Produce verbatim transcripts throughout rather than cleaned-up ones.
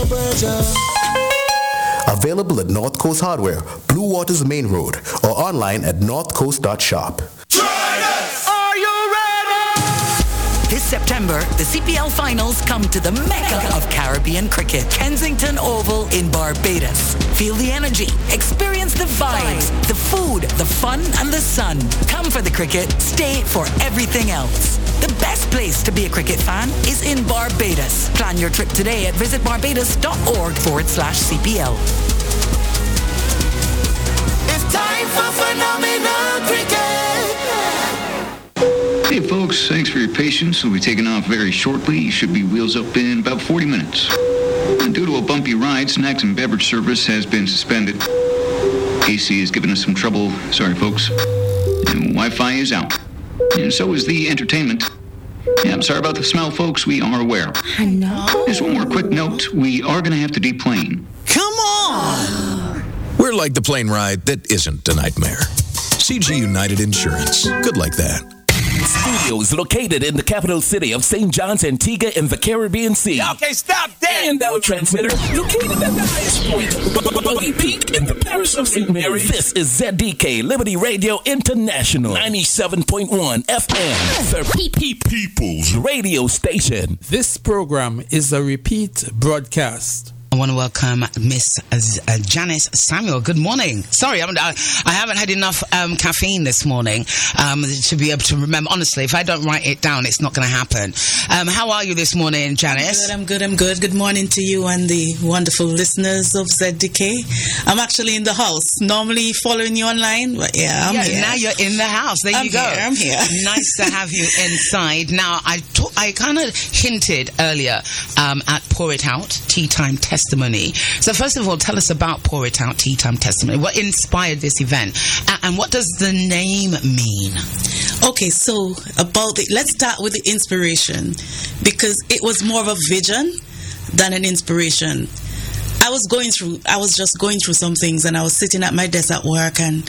Available at North Coast Hardware, Blue Waters Main Road, or online at north coast dot shop. Are you ready? This September, the C P L finals come to the mecca of Caribbean cricket, Kensington Oval in Barbados. Feel the energy, experience the vibes, the food, the fun, and the sun. Come for the cricket, stay for everything else. The best place to be a cricket fan is in Barbados. Plan your trip today at visitbarbados.org forward slash CPL. It's time for phenomenal cricket. Hey folks, thanks for your patience. We'll be taking off very shortly. You should be wheels up in about forty minutes. And due to a bumpy ride, snacks and beverage service has been suspended. A C has given us some trouble. Sorry folks. And Wi-Fi is out. And so is the entertainment. Yeah, I'm sorry about the smell, folks. We are aware. I know. Just one more quick note. We are going to have to deplane. Come on! We're like the plane ride that isn't a nightmare. C G United Insurance. Good like that. Studios located in the capital city of Saint John's, Antigua in the Caribbean Sea. Okay, stop that! And our transmitter located at the highest point, Buggy Peak in the parish of Saint Mary. This is Z D K Liberty Radio International, ninety-seven point one F M, the People's Radio Station. This program is a repeat broadcast. I want to welcome Miss uh, Janice Samuel. Good morning. Sorry, I'm, I, I haven't had enough um, caffeine this morning um, to be able to remember. Honestly, if I don't write it down, it's not going to happen. Um, how are you this morning, Janice? I'm good, I'm good, I'm good. Good morning to you and the wonderful listeners of Z D K. I'm actually in the house, normally following you online, but yeah, I'm yeah, here. Now you're in the house. There I'm you go. Here, I'm here. Nice to have you inside. Now, I, talk, I kind of hinted earlier um, at Pour It Out, Tea Time Testimony. So first of all, tell us about Pour It Out Tea Time Testimony. What inspired this event, and what does the name mean? Okay, so about the, let's start with the inspiration, because it was more of a vision than an inspiration. I was going through, I was just going through some things, and I was sitting at my desk at work, and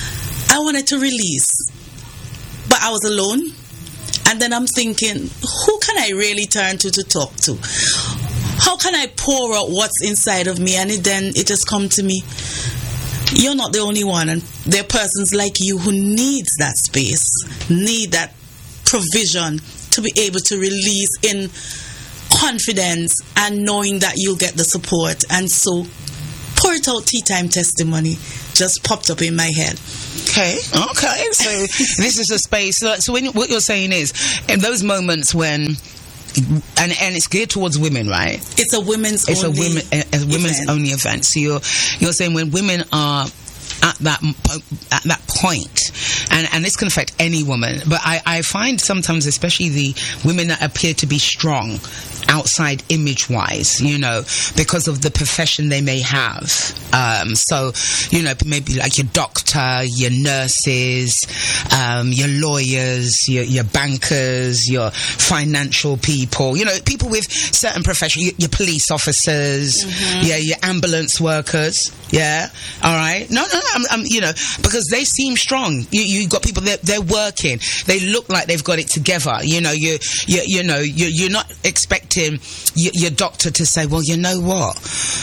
I wanted to release, but I was alone. And then I'm thinking, who can I really turn to to talk to? How can I pour out what's inside of me? And it, then it just come to me, you're not the only one, and there are persons like you who needs that space, need that provision to be able to release in confidence and knowing that you'll get the support. And so Pour It Out Tea Time Testimony just popped up in my head. Okay, okay. So this is a space. So, so when, what you're saying is, in those moments when, and and it's geared towards women, right? It's a women's it's only a women a, a women's event. only event. So you're you're saying when women are at that at that point, and and this can affect any woman, but I I find sometimes, especially the women that appear to be strong outside image wise, you know, because of the profession they may have. Um, so, you know, maybe like your doctor, your nurses, um, your lawyers, your, your bankers, your financial people, you know, people with certain professions, your, your police officers, mm-hmm. yeah, your ambulance workers. Yeah. All right. No, no, no. I'm, I'm, you know, because they seem strong. You, you got people that they're, they're working. They look like they've got it together. You know, you, you, you know, you, you're not expecting your, your doctor to say, well, you know what?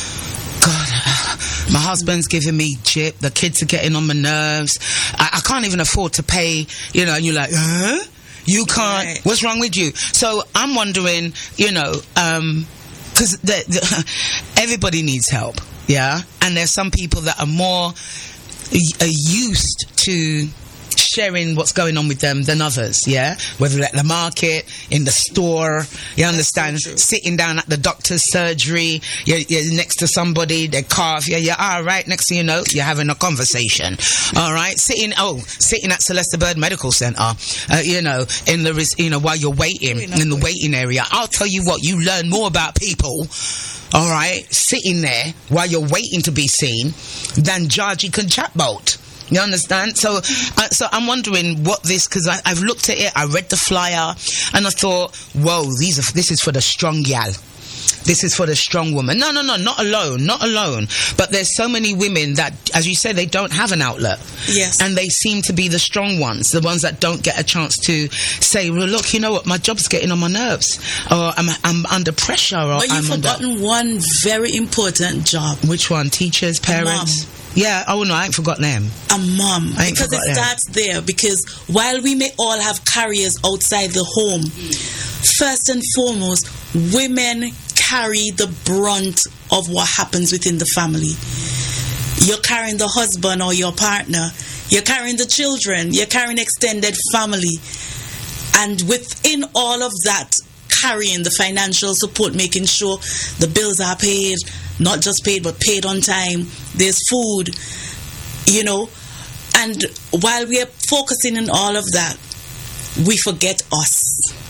God, uh, my husband's giving me chip. The kids are getting on my nerves. I, I can't even afford to pay. You know, and you're like, huh? You can't. Right. What's wrong with you? So I'm wondering, you know, um, because the, the, everybody needs help. Yeah, and there's some people that are more uh, used to sharing what's going on with them than others, yeah? Whether at the market, in the store, you understand? So sitting down at the doctor's surgery, you're, you're next to somebody, they cough, yeah, yeah, all right, next thing you know, you're having a conversation, all right? Sitting, oh, sitting at Celeste Bird Medical Center, uh, you know, in the, you know, while you're waiting, in the waiting area, I'll tell you what, you learn more about people, all right, sitting there while you're waiting to be seen than Georgie can chatboat. You understand? So, uh, so I'm wondering what this, because I've looked at it, I read the flyer, and I thought, whoa, these are, this is for the strong gal. This is for the strong woman. No, no, no, not alone, not alone. But there's so many women that, as you say, they don't have an outlet. Yes. And they seem to be the strong ones, the ones that don't get a chance to say, well, look, you know what, my job's getting on my nerves, or I'm, I'm under pressure, or but you've I'm forgotten under... one very important job. Which one? Teachers, parents? Yeah, oh no, I ain't forgotten them. A mom. I ain't because it them. starts there. Because while we may all have careers outside the home, first and foremost, women carry the brunt of what happens within the family. You're carrying the husband or your partner. You're carrying the children. You're carrying extended family. And within all of that, carrying the financial support, making sure the bills are paid, not just paid, but paid on time. There's food, you know. And while we are focusing on all of that, we forget us.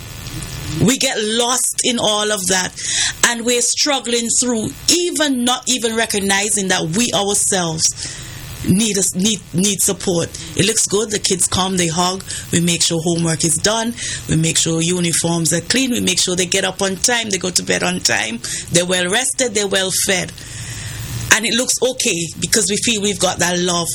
We get lost in all of that, and we're struggling through, even not even recognizing that we ourselves need us need need support. It looks good, the kids come, they hug, we make sure homework is done, we make sure uniforms are clean, we make sure they get up on time, they go to bed on time, they're well rested, they're well fed, and it looks okay because we feel we've got that love.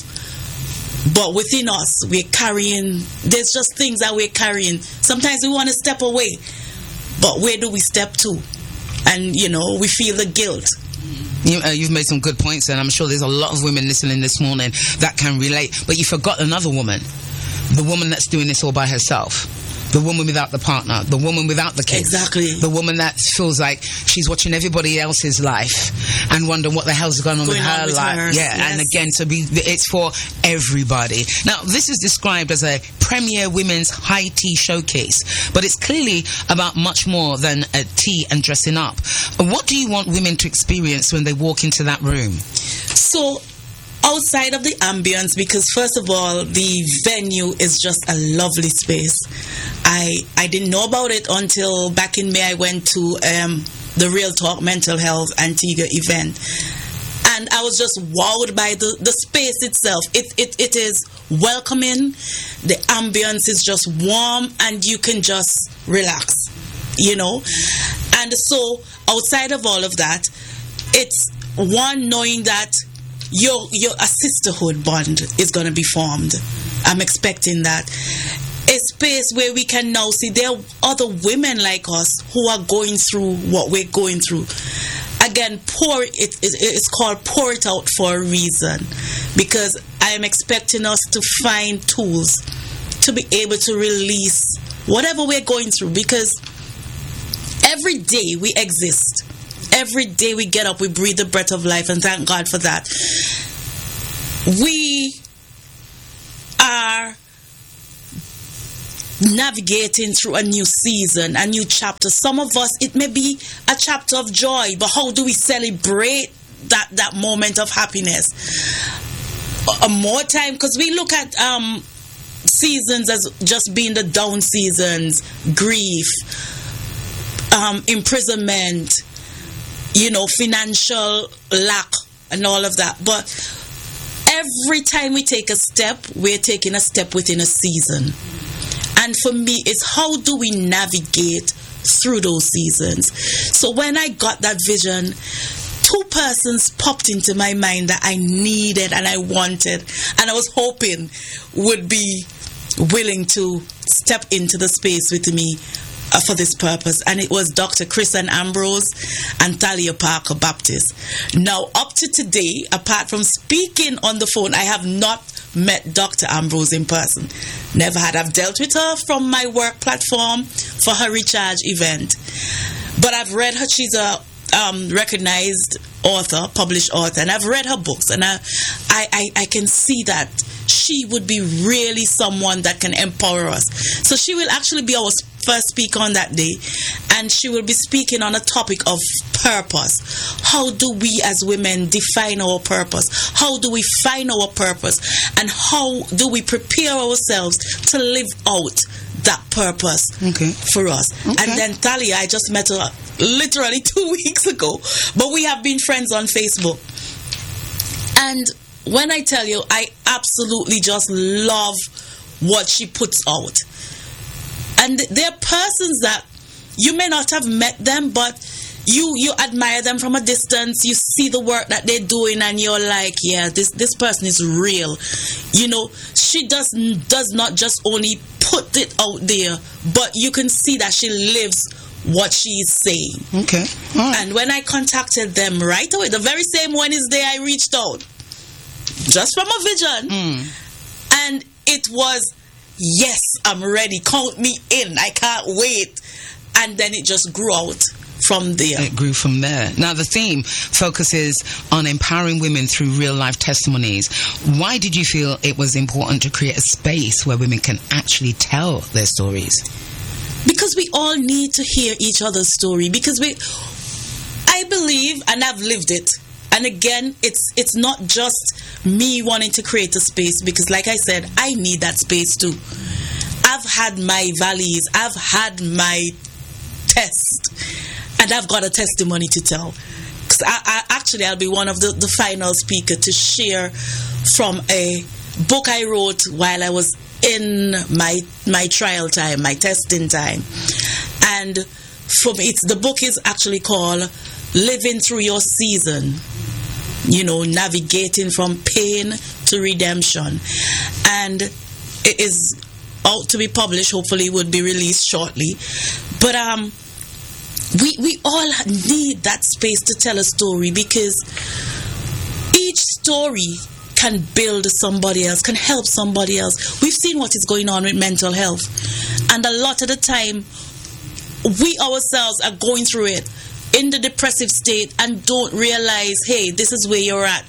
But within us, we're carrying, there's just things that we're carrying. Sometimes we want to step away, but where do we step to? And, you know, we feel the guilt. You, uh, you've made some good points, and I'm sure there's a lot of women listening this morning that can relate. But you forgot another woman, the woman that's doing this all by herself. The woman without the partner, the woman without the kids. Exactly. The woman that feels like she's watching everybody else's life and wondering what the hell's going on Going with her on with life. hers, yeah, yes. and again, to be, it's for everybody. Now, this is described as a premier women's high tea showcase, but it's clearly about much more than a tea and dressing up. What do you want women to experience when they walk into that room? So, outside of the ambience, because first of all, the venue is just a lovely space. I I didn't know about it until back in May I went to um, the Real Talk Mental Health Antigua event. And I was just wowed by the, the space itself. It, it It is welcoming. The ambience is just warm and you can just relax, you know. And so, outside of all of that, it's one, knowing that Your, your a sisterhood bond is going to be formed. I'm expecting that. A space where we can now see there are other women like us who are going through what we're going through. Again, pour it, it it's called pour it out for a reason, because I am expecting us to find tools to be able to release whatever we're going through, because every day we exist. Every day we get up, we breathe the breath of life, and thank God for that. We are navigating through a new season, a new chapter. Some of us, it may be a chapter of joy, but how do we celebrate that, that moment of happiness? A, a more time, because we look at um, seasons as just being the down seasons, grief, um, imprisonment, you know, financial lack and all of that. But every time we take a step, we're taking a step within a season. And for me, it's how do we navigate through those seasons? So when I got that vision, two persons popped into my mind that I needed and I wanted, and I was hoping would be willing to step into the space with me Uh, for this purpose, and it was Doctor Chris and Ambrose and Thalia Parker Baptist. Now, up to today, apart from speaking on the phone, I have not met Doctor Ambrose in person. Never had. I've dealt with her from my work platform for her Recharge event, but I've read her. She's a um, recognized author, published author, and I've read her books, and I, I, I, I can see that she would be really someone that can empower us. So she will actually be our first speaker on that day, and she will be speaking on a topic of purpose. How do we as women define our purpose? How do we find our purpose? And how do we prepare ourselves to live out that purpose okay. for us? Okay. And then Thalia, I just met her literally two weeks ago, but we have been friends on Facebook. And when I tell you, I absolutely just love what she puts out. And there are persons that you may not have met them, but you you admire them from a distance. You see the work that they're doing, and you're like, yeah, this this person is real. You know, she does does not just only put it out there, but you can see that she lives what she is saying. Okay. All right. And when I contacted them right away, the very same Wednesday I reached out, just from a vision, Mm. and it was, yes, I'm ready. Count me in. I can't wait. And then it just grew out from there. It grew from there. Now, the theme focuses on empowering women through real-life testimonies. Why did you feel it was important to create a space where women can actually tell their stories? Because we all need to hear each other's story. Because we, I believe, and I've lived it. And again, it's it's not just me wanting to create a space, because like I said, I need that space too. I've had my valleys, I've had my tests, and I've got a testimony to tell. Because I, I actually I'll be one of the, the final speaker to share from a book I wrote while I was in my my trial time, my testing time. And from it's the book is actually called Living Through Your Season. You know, navigating from pain to redemption. And it is out to be published. Hopefully it would be released shortly. But um we we all need that space to tell a story, because each story can build somebody else, can help somebody else. We've seen what is going on with mental health, and a lot of the time we ourselves are going through it in the depressive state and don't realize, hey, this is where you're at.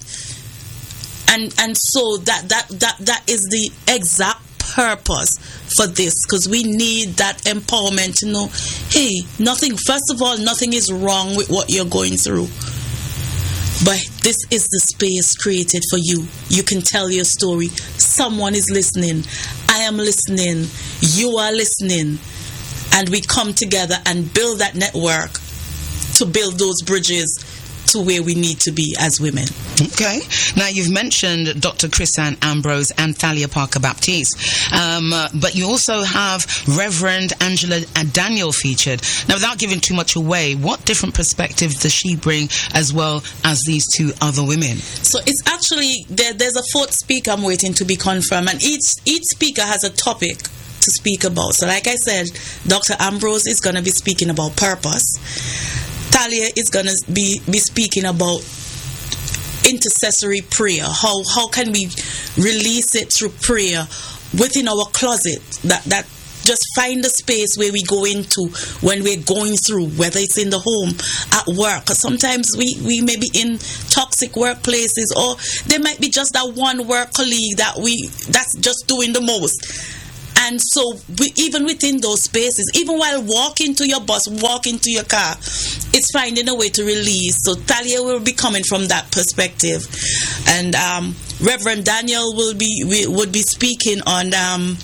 And and so that that that that is the exact purpose for this, because we need that empowerment to know, hey, nothing, first of all, nothing is wrong with what you're going through, but this is the space created for you. You can tell your story. Someone is listening. I am listening. You are listening. And we come together and build that network to build those bridges to where we need to be as women. Okay. Now, you've mentioned Doctor Chrisanne Ambrose and Thalia Parker Baptiste, um, uh, but you also have Reverend Angela Daniel featured. Now, without giving too much away, what different perspective does she bring, as well as these two other women? So it's actually, there, there's a fourth speaker I'm waiting to be confirmed, and each each speaker has a topic to speak about. So like I said, Doctor Ambrose is going to be speaking about purpose. Thalia is going to be, be speaking about intercessory prayer. How how can we release it through prayer within our closet? That that just find a space where we go into when we're going through, whether it's in the home, at work. Because sometimes we, we may be in toxic workplaces, or there might be just that one work colleague that we that's just doing the most. And so we, even within those spaces, even while walking to your bus, walking to your car, it's finding a way to release. So Thalia will be coming from that perspective. And um, Reverend Daniel will be we, would be speaking on um,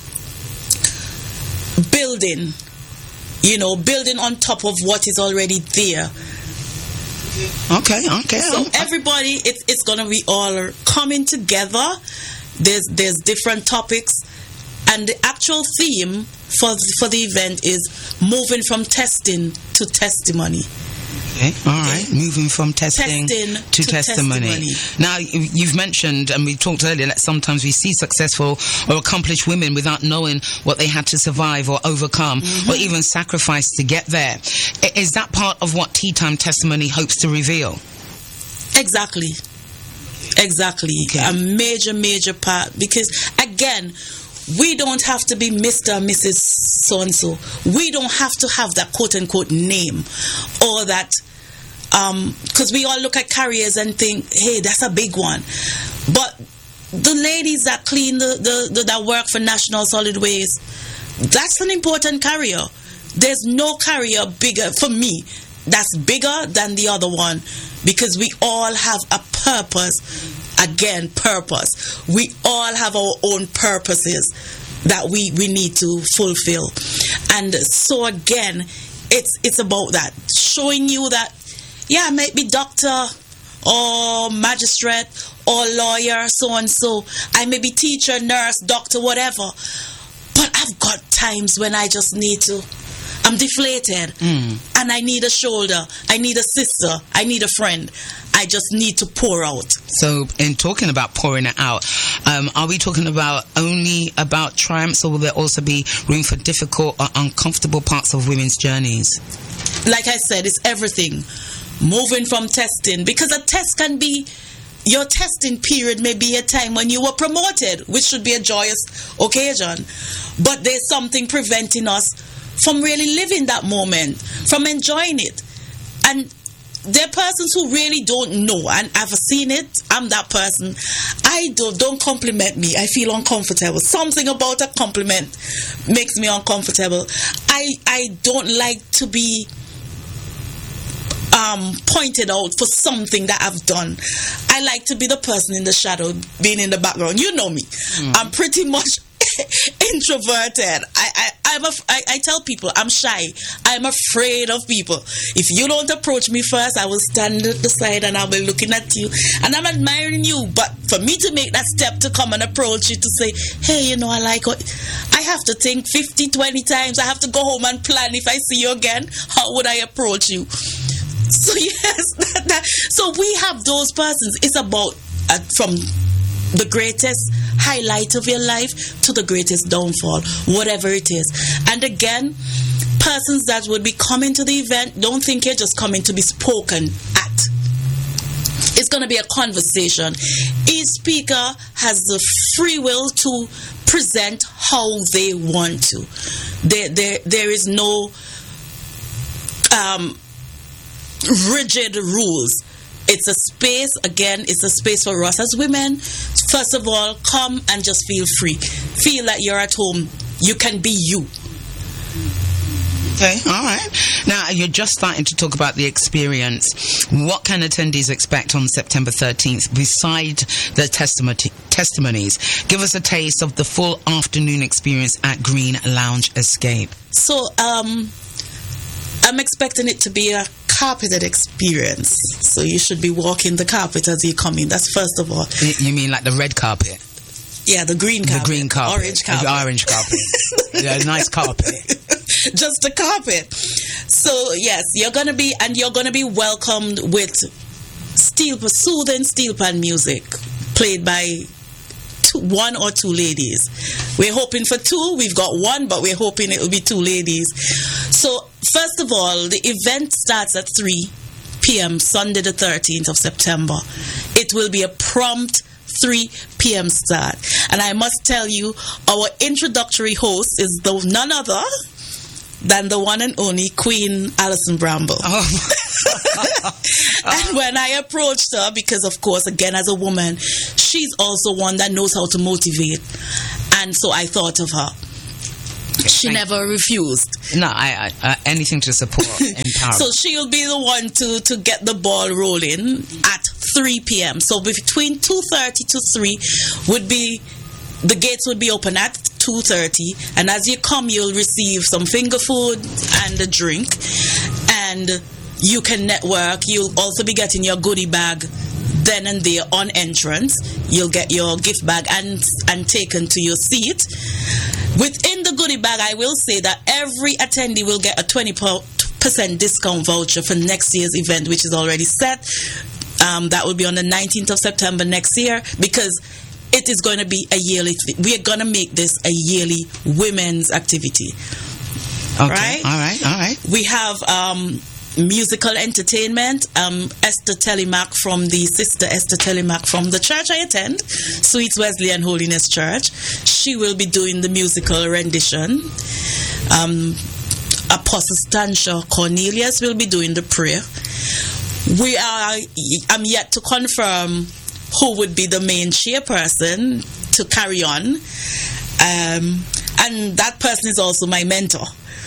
building, you know, building on top of what is already there. Okay, okay. So everybody, it's, it's going to be all coming together. There's there's different topics. And the actual theme for for the event is moving from testing to testimony. Okay, all right. Okay. Moving from testing, testing to, to testimony. testimony. Now, you've mentioned, and we talked earlier, that sometimes we see successful or accomplished women without knowing what they had to survive or overcome, mm-hmm. or even sacrifice to get there. Is that part of what Tea Time Testimony hopes to reveal? Exactly. Exactly. Okay. A major, major part. Because, again, we don't have to be Mister or Missus So-and-so. We don't have to have that quote-unquote name, or that, because um, we all look at careers and think, hey, that's a big one. But the ladies that clean, the, the, the that work for National Solid Waste, that's an important career. There's no career bigger, for me, that's bigger than the other one, because we all have a purpose. Again, purpose. We all have our own purposes that we, we need to fulfill. And so again, it's it's about that. Showing you that, yeah, I might be doctor or magistrate or lawyer, so and so. I may be teacher, nurse, doctor, whatever. But I've got times when I just need to, I'm deflated. Mm. And I need a shoulder. I need a sister. I need a friend. I just need to pour out. So, in talking about pouring it out, um, are we talking about only about triumphs, or will there also be room for difficult or uncomfortable parts of women's journeys? Like I said, it's everything. Moving from testing, because a test can be, your testing period may be a time when you were promoted, which should be a joyous occasion. But there's something preventing us from really living that moment, from enjoying it. And there are persons who really don't know, and I've seen it. I'm that person. I don't, don't compliment me. I feel uncomfortable. Something about a compliment makes me uncomfortable. I I don't like to be um, pointed out for something that I've done. I like to be the person in the shadow, being in the background. You know me. Mm. I'm pretty much introverted. I, I, I'm a, I, I tell people I'm shy. I'm afraid of people. If you don't approach me first, I will stand at the side and I'll be looking at you and I'm admiring you. But for me to make that step to come and approach you to say, hey, you know, I like what, I have to think fifty, twenty times. I have to go home and plan. If I see you again, how would I approach you? So yes, that, that, so we have those persons. It's about uh, from the greatest highlight of your life to the greatest downfall, whatever it is. And again, persons that would be coming to the event, don't think you're just coming to be spoken at. It's going to be a conversation. Each speaker has the free will to present how they want to. There, there, there is no um, rigid rules. It's a space, again, it's a space for us as women. First of all, come and just feel free. Feel that you're at home. You can be you. Okay, all right. Now, you're just starting to talk about the experience. What can attendees expect on September thirteenth beside the testimony, testimonies? Give us a taste of the full afternoon experience at Green Lounge Escape. So, um, I'm expecting it to be a carpeted experience. So you should be walking the carpet as you come in. That's first of all. You mean like the red carpet? Yeah, the green carpet. The green carpet. Orange carpet. The orange carpet. Yeah, nice carpet. Just a carpet. So yes, you're gonna be, and you're gonna be welcomed with steel, soothing steel pan music played by two, one or two ladies. We're hoping for two. We've got one, but we're hoping it will be two ladies. So first of all, the event starts at three p.m. Sunday the thirteenth of September. It will be a prompt three p.m. start. And I must tell you, our introductory host is the none other than the one and only Queen Alison Bramble. Oh. And when I approached her, because of course, again, as a woman, she's also one that knows how to motivate. And so I thought of her. She Thank never you. refused. No, I, I uh, anything to support empowerment. So she'll be the one to, to get the ball rolling at three p.m. So between two thirty to three would be, the gates would be open at two thirty, and as you come, you'll receive some finger food and a drink, and you can network. You'll also be getting your goodie bag then and there on entrance. You'll get your gift bag and and taken to your seat. Within the goodie bag, I will say that every attendee will get a twenty percent discount voucher for next year's event, which is already set. Um, that will be on the nineteenth of September next year, because it is going to be a yearly, we are going to make this a yearly women's activity. Okay. Right? All right, all right. We have um, musical entertainment. Um, Esther Telemack from the Sister Esther Telemack from the church I attend, Sweet Wesleyan Holiness Church. She will be doing the musical rendition. Um, Apostle Stanshaw Cornelius will be doing the prayer. We are, I'm yet to confirm who would be the main chairperson to carry on. Um, and that person is also my mentor.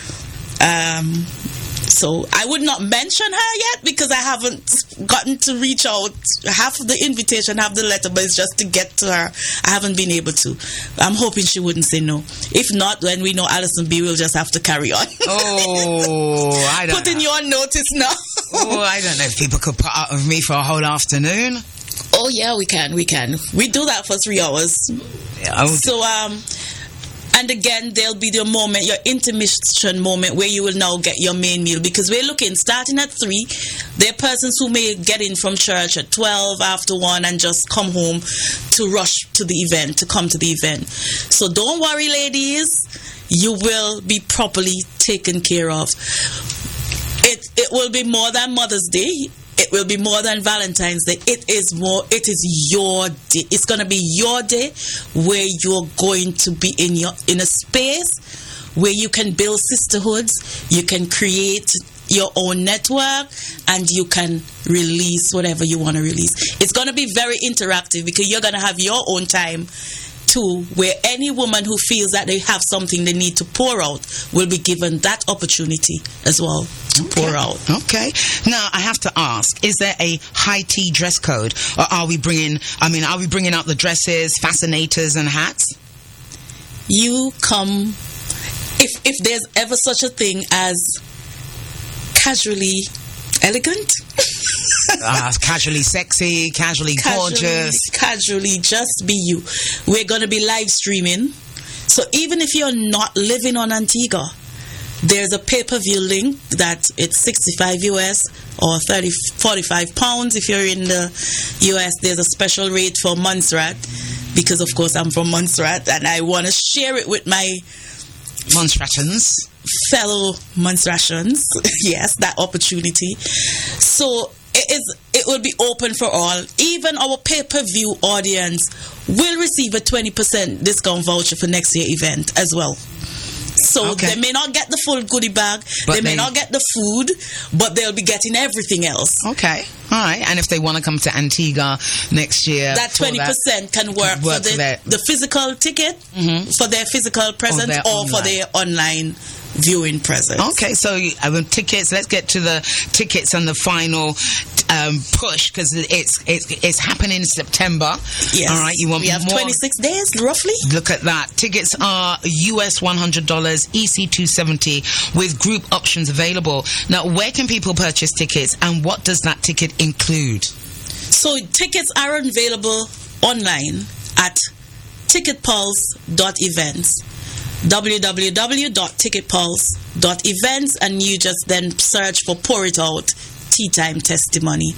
Um, so I would not mention her yet because I haven't gotten to reach out. Half of the invitation, half the letter, but it's just to get to her. I haven't been able to. I'm hoping she wouldn't say no. If not, then we know Alison B will just have to carry on. Oh, I don't Putting know. you on notice now. Oh, I don't know if people could put up with me for a whole afternoon. Oh yeah, we can, we can. We do that for three hours. Yeah, I would- So um, And again, there'll be the moment, your intermission moment, where you will now get your main meal. Because we're looking, starting at three, there are persons who may get in from church at twelve, after one, and just come home to rush to the event, to come to the event. So don't worry, ladies. You will be properly taken care of. It it will be more than Mother's Day. It will be more than Valentine's Day. It is more. It is your day. It's gonna be your day where you're going to be in your in a space where you can build sisterhoods. You can create your own network, and you can release whatever you want to release. It's gonna be very interactive because you're gonna have your own time too, where any woman who feels that they have something they need to pour out will be given that opportunity as well to okay. pour out. Okay. Now, I have to ask, is there a high tea dress code? Or are we bringing, I mean, are we bringing out the dresses, fascinators and hats? You come, if, if there's ever such a thing as casually elegant, uh, casually sexy, casually, casually gorgeous, casually just be you. We're going to be live streaming, so even if you're not living on Antigua, there's a pay-per-view link that it's sixty-five U S or thirty, forty-five pounds. If you're in the U S, there's a special rate for Montserrat, because of course I'm from Montserrat and I want to share it with my Montserratans, fellow Montserratans. Yes, that opportunity. So it is. It will be open for all. Even our pay-per-view audience will receive a twenty percent discount voucher for next year's event as well. So okay. They may not get the full goodie bag, but they may they... not get the food, but they'll be getting everything else. Okay, all right. And if they want to come to Antigua next year, that twenty percent that, can work, work for the, their... the physical ticket, mm-hmm. for their physical presence, or, or for their online viewing presence. Okay, so uh, tickets. Let's get to the tickets and the final um, push, because it's, it's it's happening in September. Yes. All right. You want we have more? twenty-six days roughly. Look at that. Tickets are U S one hundred dollars, E C two seventy, with group options available. Now, where can people purchase tickets, and what does that ticket include? So tickets are available online at ticket pulse dot events. w w w dot ticket pulse dot events, and you just then search for Pour It Out Tea Time Testimony.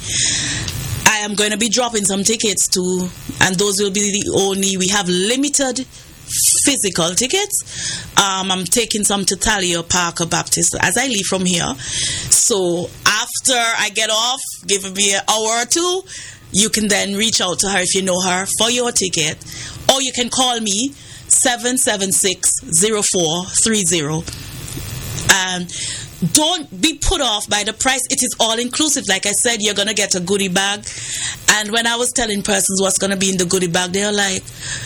I am going to be dropping some tickets too, and those will be the only, we have limited physical tickets. um, I'm taking some to Talia Parker Baptist as I leave from here, so after I get off, give me an hour or two, you can then reach out to her if you know her for your ticket, or you can call me seven seven six, zero four three zero. And don't be put off by the price. It is all inclusive. Like I said, you're going to get a goodie bag. And when I was telling persons what's going to be in the goodie bag, they're like,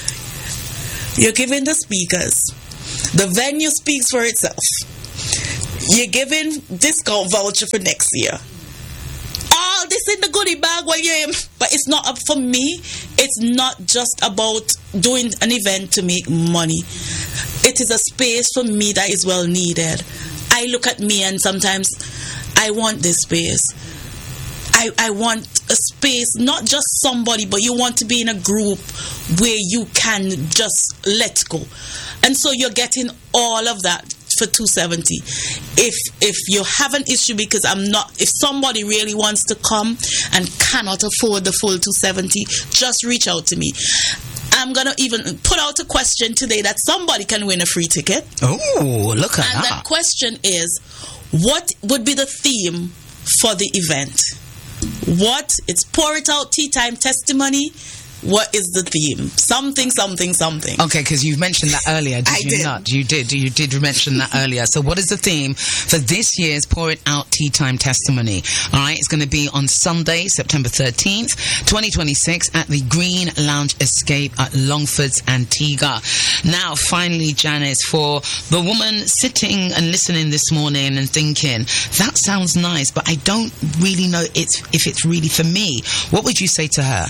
you're giving the speakers. The venue speaks for itself. You're giving discount voucher for next year. All this in the goodie bag, while you're in, but it's not up for me. It's not just about doing an event to make money. It is a space for me that is well needed. I look at me and sometimes I want this space. I, I want a space, not just somebody, but you want to be in a group where you can just let go. And so you're getting all of that for two seventy. If if you have an issue, because I'm not, if somebody really wants to come and cannot afford the full two seventy, just reach out to me. I'm gonna even put out a question today that somebody can win a free ticket. Oh, look at and that. And that question is, what would be the theme for the event? What? It's Pour It Out Tea Time Testimony. What is the theme? Something, something, something. Okay, because you mentioned that earlier, did I you did. not? You did. You did mention that earlier. So what is the theme for this year's Pour It Out Tea Time Testimony? All right, it's going to be on Sunday, September thirteenth, twenty twenty-six, at the Green Lounge Escape at Longford's, Antigua. Now, finally, Janice, for the woman sitting and listening this morning and thinking, that sounds nice, but I don't really know it's, if it's really for me, what would you say to her?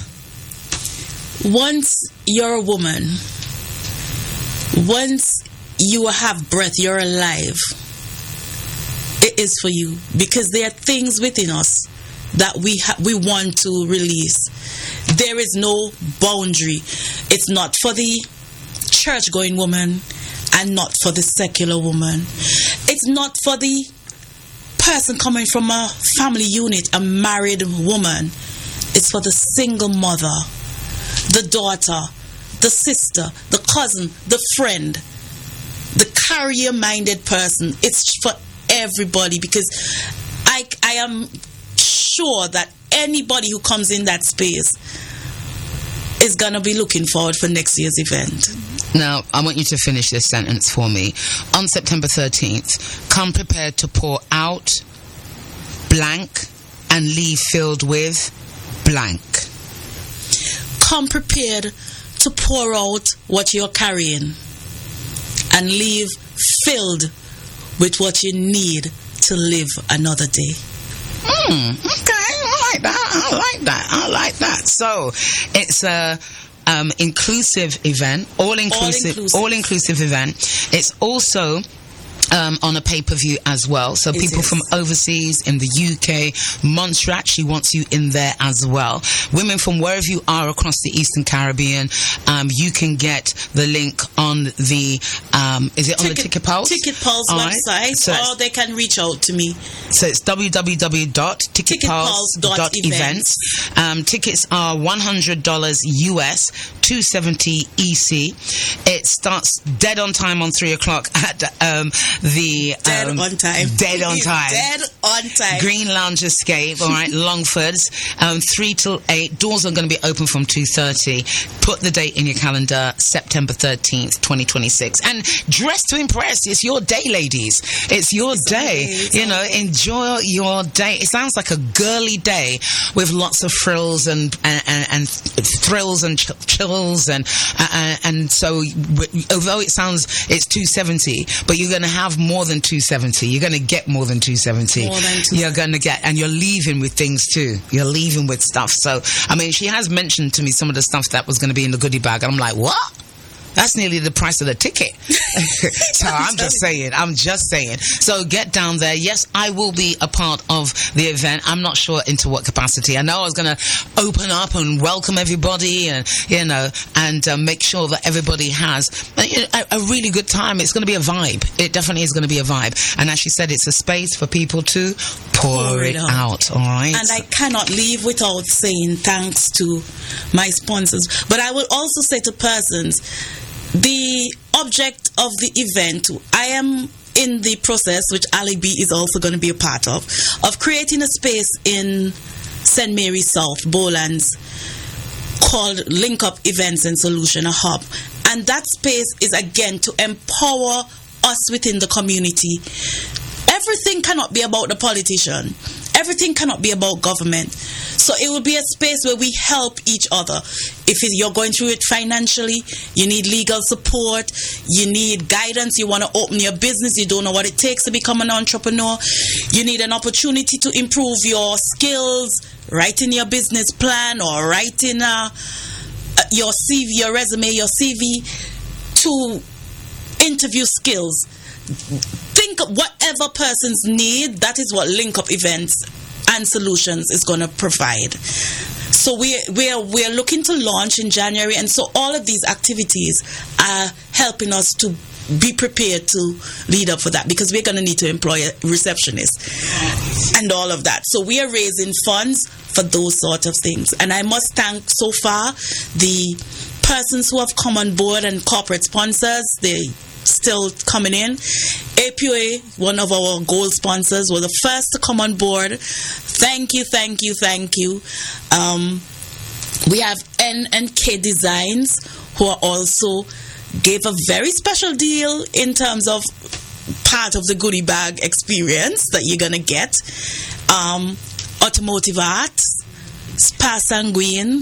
Once you're a woman, once you have breath, you're alive, it is for you, because there are things within us that we ha- we want to release. There is no boundary. It's not for the church-going woman, and not for the secular woman. It's not for the person coming from a family unit, a married woman. It's for the single mother, the daughter, the sister, the cousin, the friend, the career-minded person. It's for everybody, because I, I am sure that anybody who comes in that space is going to be looking forward for next year's event. Now, I want you to finish this sentence for me. On September thirteenth, come prepared to pour out blank and leave filled with blank. Come prepared to pour out what you're carrying and leave filled with what you need to live another day. Hmm, okay, I like that, I like that, I like that. So, it's a um, inclusive event, all-inclusive, All-inclusive. all-inclusive event. It's also Um, on a pay-per-view as well. So It people is. from overseas, in the U K, Montserrat, she wants you in there as well. Women from wherever you are across the Eastern Caribbean, um, you can get the link on the, um, is it on the Ticket Pulse? Ticket Pulse All right. website, So or they can reach out to me. So it's w w w dot ticket pulse dot events. Um, tickets are one hundred dollars U S, two hundred seventy E C. It starts dead on time on three o'clock at um, the... Dead um, on time. Dead on time. Dead on time. Green Lounge Escape, all right, Longford's, um, three till eight. Doors are going to be open from two thirty. Put the date in your calendar, September thirteenth, twenty twenty-six. And dress to impress. It's your day, ladies. It's your It's day. amazing. You know, enjoy your day. It sounds like a girly day with lots of frills and and, and, and thrills and ch- chills. And, uh, and so, w- although it sounds, it's two seventy, but you're going to have more than two seventy. You're going to get more than two seventy. More than two You're going to get, and you're leaving with things too. You're leaving with stuff. So, I mean, she has mentioned to me some of the stuff that was going to be in the goodie bag. And I'm like, what? That's nearly the price of the ticket. So I'm just saying, I'm just saying. So get down there. Yes, I will be a part of the event. I'm not sure into what capacity. I know I was going to open up and welcome everybody and, you know, and uh, make sure that everybody has uh, you know, a, a really good time. It's going to be a vibe. It definitely is going to be a vibe. And as she said, it's a space for people to pour, Pour it it out. out. All right. And I cannot leave without saying thanks to my sponsors. But I will also say to persons, the object of the event, I am in the process, which Ali B is also going to be a part of, of creating a space in Saint Mary South, Bowlands, called Link Up Events and Solution, a hub. And that space is, again, to empower us within the community. Everything cannot be about the politician. Everything cannot be about government. So it will be a space where we help each other. If you're going through it financially, you need legal support, you need guidance, you want to open your business, you don't know what it takes to become an entrepreneur, you need an opportunity to improve your skills, writing your business plan or writing uh, your C V, your resume, your C V, to interview skills. Think of whatever persons need, that is what Link Up Events and Solutions is going to provide. So we we are we are looking to launch in January, and so all of these activities are helping us to be prepared to lead up for that, because we're going to need to employ a receptionist and all of that. So we are raising funds for those sort of things, and I must thank so far the persons who have come on board and corporate sponsors. They still coming in. A P U A, one of our gold sponsors, were the first to come on board. Thank you, thank you, thank you. Um, we have N and K Designs, who are also gave a very special deal in terms of part of the goodie bag experience that you're gonna get. Um, Automotive Arts, Spa Sanguine.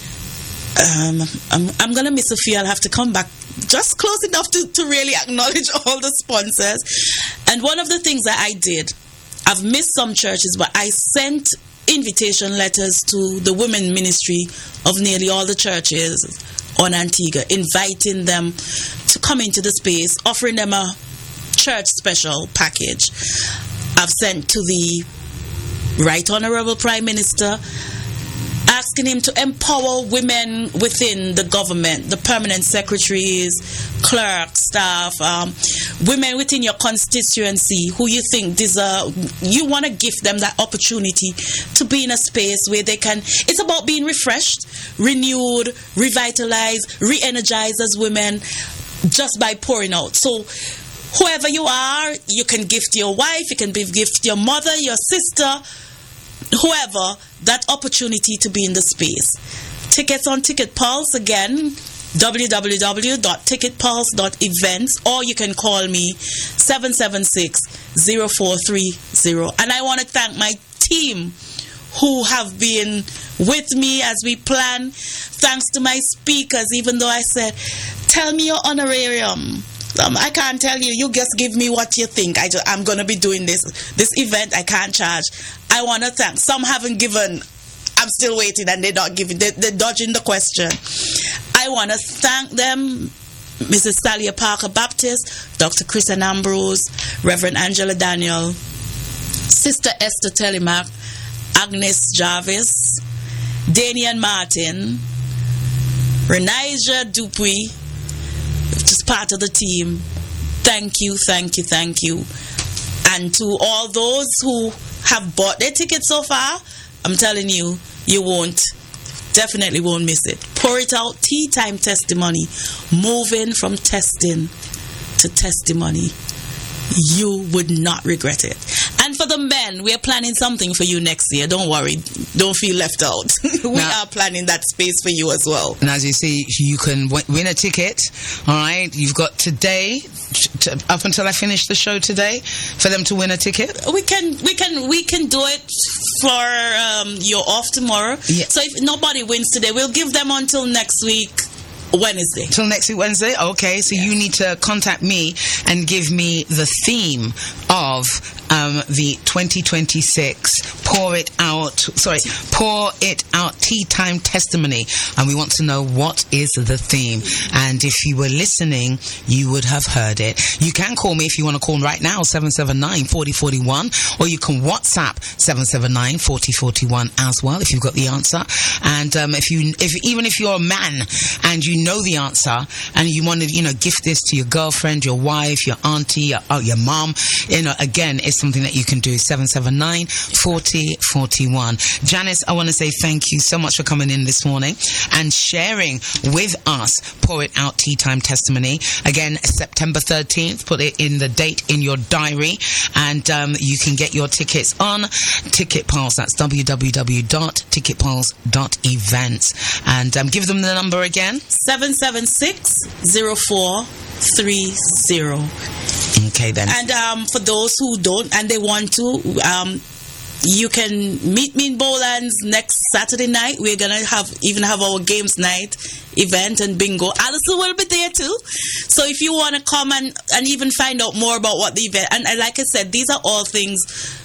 Um, I'm, I'm gonna miss a few. I'll have to come back just close enough to, to really acknowledge all the sponsors. And one of the things that I did, I've missed some churches, but I sent invitation letters to the women ministry of nearly all the churches on Antigua, inviting them to come into the space, offering them a church special package. I've sent to the Right Honorable Prime Minister, asked asking him to empower women within the government, the permanent secretaries, clerks, staff, um, women within your constituency who you think deserve, you want to give them that opportunity to be in a space where they can, it's about being refreshed, renewed, revitalized, re-energized as women just by pouring out. So whoever you are, you can gift your wife, you can be gift your mother, your sister, whoever, that opportunity to be in the space. Tickets on Ticket Pulse, again, w w w dot ticket pulse dot events, or you can call me seven seven six, zero four three zero. And I want to thank my team who have been with me as we plan. Thanks to my speakers, even though I said, tell me your honorarium. Um, I can't tell you. You just give me what you think. I just, I'm going to be doing this this event. I can't charge. I want to thank. Some haven't given. I'm still waiting, and they're not giving. They, they're dodging the question. I want to thank them, Missus Talia Parker Baptist, Doctor Christian Ambrose, Reverend Angela Daniel, Sister Esther Telemac, Agnes Jarvis, Daniel Martin, Renaija Dupuy, just part of the team. Thank you, thank you, thank you. And to all those who have bought their tickets so far, I'm telling you, you won't, definitely won't miss it. Pour it out, tea time testimony. Moving from testing to testimony. You would not regret it. And for the men, we are planning something for you next year. Don't worry. Don't feel left out. we now, are planning that space for you as well. And as you see, you can w- win a ticket. All right. You've got today, to, up until I finish the show today, for them to win a ticket. We can, we can, we can do it for um, you're off tomorrow. Yeah. So if nobody wins today, we'll give them until next week. Wednesday. Till next week, Wednesday? Okay, so yeah. You need to contact me and give me the theme of um, the twenty twenty-six Pour It Out, sorry, Pour It Out Tea Time Testimony. And we want to know what is the theme. And if you were listening, you would have heard it. You can call me if you want to call right now, seven seven nine, four zero four one, or you can WhatsApp seven seven nine, four zero four one as well if you've got the answer. And um, if you, if even if you're a man and you know the answer and you want to, you know, gift this to your girlfriend, your wife, your auntie, your, oh, your mom, you know, again, it's something that you can do. seven seven nine, four zero four one. Janice, I want to say thank you so much for coming in this morning and sharing with us Pour It Out Tea Time Testimony. Again, September thirteenth, put it in the date in your diary, and um, you can get your tickets on Ticket Pulse. That's w w w dot ticket pulse dot events. And um, give them the number again. seven seven six, zero four three zero. Okay, then. And um, for those who don't and they want to, um, you can meet me in Bowlands next Saturday night. We're going to have even have our games night event and bingo. Alison will be there too. So if you want to come and, and even find out more about what the event, and, and like I said, these are all things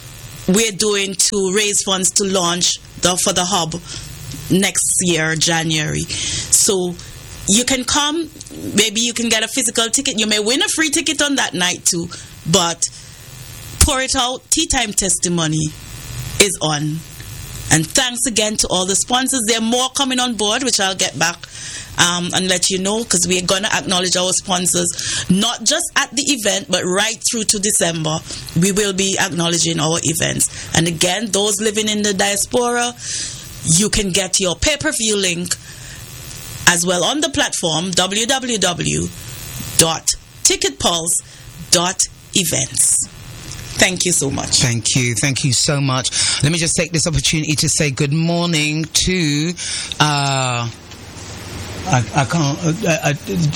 we're doing to raise funds to launch the for the hub next year, January. So you can come, maybe you can get a physical ticket. You may win a free ticket on that night too. But Pour It Out Tea Time Testimony is on. And thanks again to all the sponsors. There are more coming on board, which I'll get back um, and let you know, because we're going to acknowledge our sponsors, not just at the event, but right through to December. We will be acknowledging our events. And again, those living in the diaspora, you can get your pay-per-view link as well on the platform w w w dot ticket pulse dot events. Thank you so much. Thank you. Thank you so much. Let me just take this opportunity to say good morning to uh I, I can't uh, uh,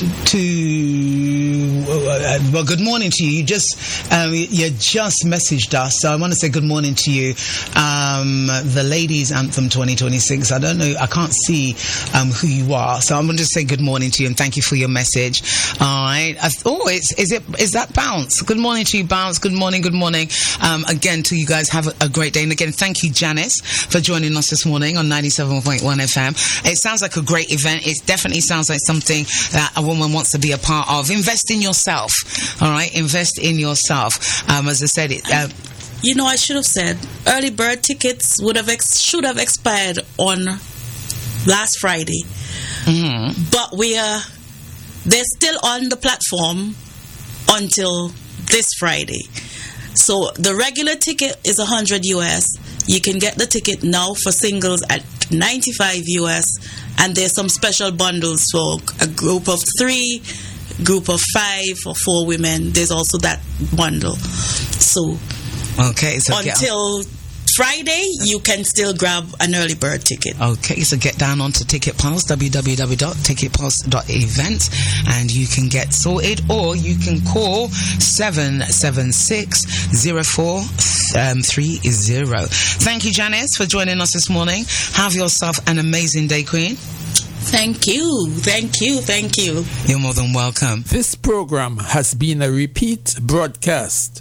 to uh, well good morning to you. You just um, you just messaged us, so I want to say good morning to you. Um, the Ladies Anthem twenty twenty-six. I don't know, I can't see um, who you are, so I'm going to say good morning to you and thank you for your message. All right. I, oh, it's is it is that Bounce? Good morning to you, Bounce. Good morning. Good morning. Um, again, to you guys, have a, a great day. And again, thank you, Janice, for joining us this morning on ninety-seven point one F M. It sounds like a great event. It's definitely sounds like something that a woman wants to be a part of. Invest in yourself. All right, invest in yourself. Um, as I said, it. Uh, you know, I should have said early bird tickets would have ex- should have expired on last Friday. Mm-hmm. But we are, they're still on the platform until this Friday. So the regular ticket is one hundred U S. You can get the ticket now for singles at ninety-five U S. And there's some special bundles for a group of three, group of five, or four women. There's also that bundle. So, okay, so until Friday, you can still grab an early bird ticket. Okay, so get down onto Ticket Pulse, w w w dot ticket pulse dot event, and you can get sorted, or you can call seven seven six, zero four three zero. Thank you, Janice, for joining us this morning. Have yourself an amazing day, Queen. Thank you, thank you, thank you. You're more than welcome. This program has been a repeat broadcast.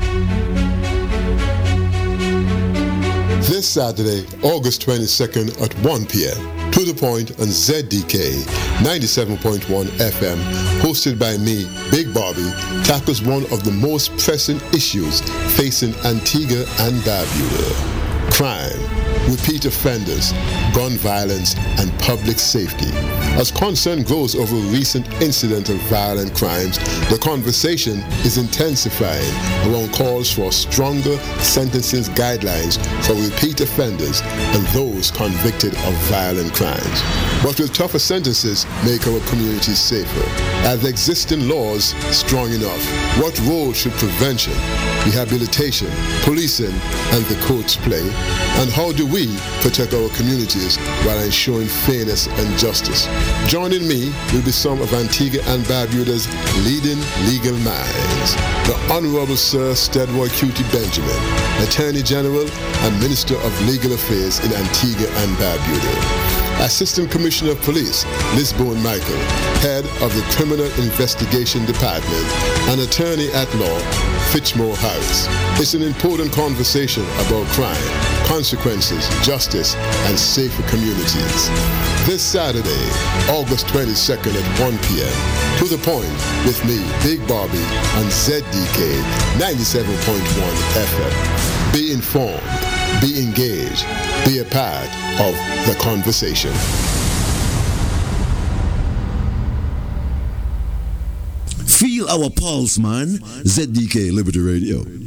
This Saturday, August twenty-second at one p.m. To the Point on Z D K ninety-seven point one F M, hosted by me, Big Bobby, tackles one of the most pressing issues facing Antigua and Barbuda: crime, repeat offenders, gun violence, and public safety. As concern grows over recent incident of violent crimes, the conversation is intensifying around calls for stronger sentencing guidelines for repeat offenders and those convicted of violent crimes. But will tougher sentences make our communities safer? Are the existing laws strong enough? What role should prevention, rehabilitation, policing, and the courts play? And how do we protect our communities while ensuring fairness and justice? Joining me will be some of Antigua and Barbuda's leading legal minds. The Honorable Sir Stedroy Cutie Benjamin, Attorney General and Minister of Legal Affairs in Antigua and Barbuda. Assistant Commissioner of Police Lisbon Michael, Head of the Criminal Investigation Department, and Attorney at Law Fitchmore Harris. It's an important conversation about crime, consequences, justice, and safer communities. This Saturday, August twenty-second at one p.m. To the Point with me, Big Bobby, on Z D K ninety-seven point one F M. Be informed, be engaged, be a part of the conversation. Feel our pulse, man. Z D K Liberty Radio.